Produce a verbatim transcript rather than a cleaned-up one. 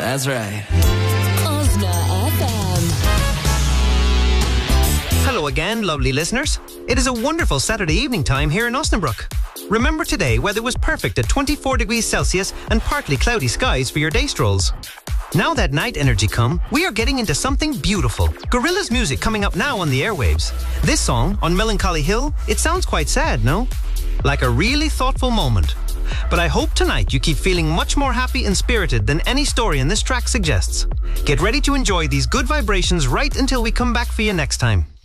That's right. Osna F M. Hello again, lovely listeners. It is a wonderful Saturday evening time here in Osnabrück. Remember today, weather was perfect at twenty-four degrees Celsius and partly cloudy skies for your day strolls. Now that night energy come, we are getting into something beautiful. Gorillaz music coming up now on the airwaves. This song, On Melancholy Hill, it sounds quite sad, no? Like a really thoughtful moment. But I hope tonight you keep feeling much more happy and spirited than any story in this track suggests. Get ready to enjoy these good vibrations right until we come back for you next time.